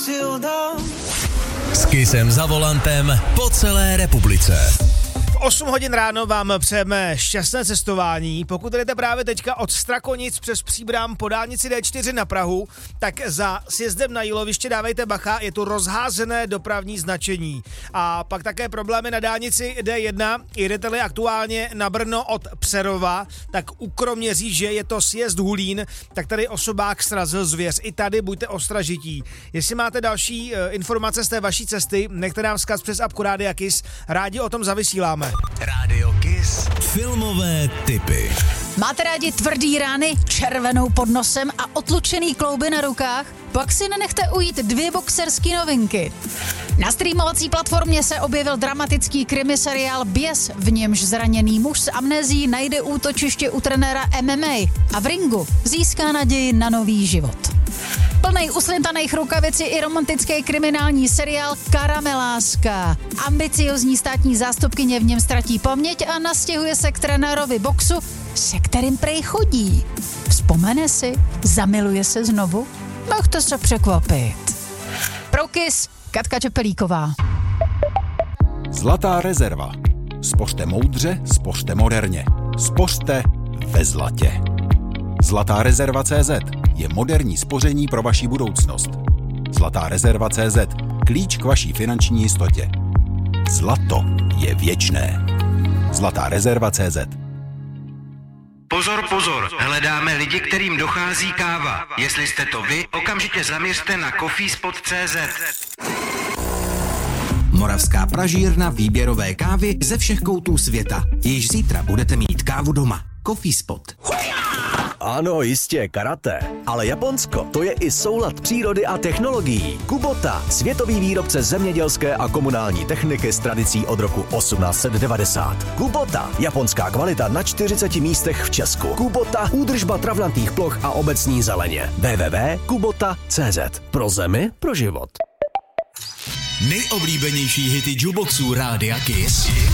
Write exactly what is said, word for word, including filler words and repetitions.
S Kissem za volantem po celé republice. osm hodin ráno vám přejeme šťastné cestování. Pokud jdete právě teďka od Strakonic přes Příbram po dálnici D čtyři na Prahu, tak za sjezdem na Jíloviště dávejte bacha, je tu rozházené dopravní značení. A pak také problémy na dálnici D jedna, jedete-li aktuálně na Brno od Přerova, tak u Kroměříže je to sjezd Hulín, tak tady osobák srazil zvěř. I tady buďte ostražití. Jestli máte další uh, informace z té vaší cesty, nechte nám vzkaz přes apku Rádia Kiss, rádi o tom zavysíláme. Rádio Kiss. Filmové tipy. Máte rádi tvrdý rány, červenou pod nosem a otlučený klouby na rukách? Pak si nenechte ujít dvě boxerský novinky. Na streamovací platformě se objevil dramatický krimi seriál Běs, v němž zraněný muž s amnézií najde útočiště u trenéra M M A a v ringu získá naději na nový život. Plnej uslintaných rukavic je i romantický kriminální seriál Karameláska. Ambiciozní státní zástupkyně v něm ztratí paměť a nastěhuje se k trenérovi boxu, se kterým prej chodí. Vzpomene si, zamiluje se znovu? Nechte se překvapit. Pro Kiss, Katka Čepelíková. Zlatá rezerva. Spořte moudře, spořte moderně. Spořte ve zlatě. Zlatá rezerva tečka cé zet je moderní spoření pro vaši budoucnost. Zlatá rezerva tečka cé zet. Klíč k vaší finanční jistotě. Zlato je věčné. Zlatá rezerva tečka cé zet. Pozor, pozor, hledáme lidi, kterým dochází káva. Jestli jste to vy, okamžitě zaměřte na coffeespot tečka cé zet. Moravská pražírna výběrové kávy ze všech koutů světa. Již zítra budete mít kávu doma. Coffeespot. Ano, jistě, karate. Ale Japonsko, to je i soulad přírody a technologií. Kubota, světový výrobce zemědělské a komunální techniky s tradicí od roku osmnáct set devadesát. Kubota, japonská kvalita na čtyřiceti místech v Česku. Kubota, údržba travnatých ploch a obecní zeleně. w w w tečka kubota tečka cé zet. Pro zemi, pro život. Nejoblíbenější hity jukeboxů Rádia Kiss.